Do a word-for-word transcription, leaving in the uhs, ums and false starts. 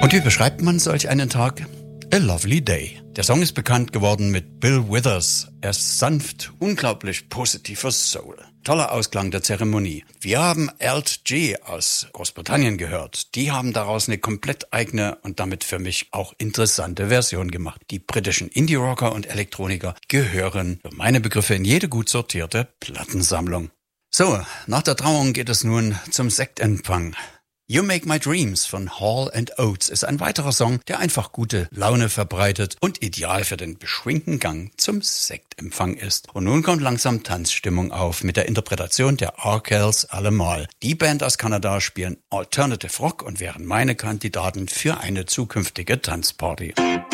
Und wie beschreibt man solch einen Tag? A Lovely Day. Der Song ist bekannt geworden mit Bill Withers. Er ist sanft, unglaublich positiver Soul. Toller Ausklang der Zeremonie. Wir haben L G aus Großbritannien gehört. Die haben daraus eine komplett eigene und damit für mich auch interessante Version gemacht. Die britischen Indie-Rocker und Elektroniker gehören für meine Begriffe in jede gut sortierte Plattensammlung. So, nach der Trauung geht es nun zum Sektempfang. You Make My Dreams von Hall and Oates ist ein weiterer Song, der einfach gute Laune verbreitet und ideal für den beschwingten Gang zum Sektempfang ist. Und nun kommt langsam Tanzstimmung auf mit der Interpretation der Arkells allemal. Die Band aus Kanada spielen Alternative Rock und wären meine Kandidaten für eine zukünftige Tanzparty.